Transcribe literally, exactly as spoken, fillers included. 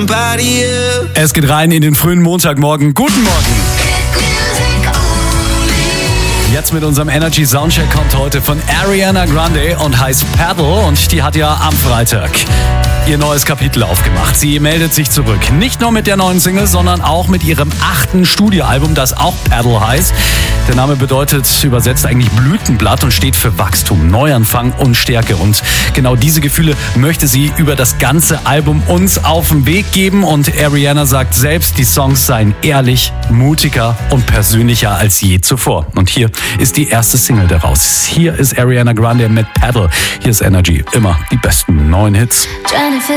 somebody else. Es geht rein in den frühen Montagmorgen. Guten Morgen. Jetzt mit unserem Energy Soundcheck kommt heute von Ariana Grande und heißt Paddle, und die hat ja am Freitag ihr neues Kapitel aufgemacht. Sie meldet sich zurück. Nicht nur mit der neuen Single, sondern auch mit ihrem achten Studioalbum, das auch Paddle heißt. Der Name bedeutet übersetzt eigentlich Blütenblatt und steht für Wachstum, Neuanfang und Stärke. Und genau diese Gefühle möchte sie über das ganze Album uns auf den Weg geben. Und Ariana sagt selbst, die Songs seien ehrlich, mutiger und persönlicher als je zuvor. Und hier ist die erste Single daraus. Hier ist Ariana Grande mit Paddle. Hier ist Energy. Immer die besten neuen Hits.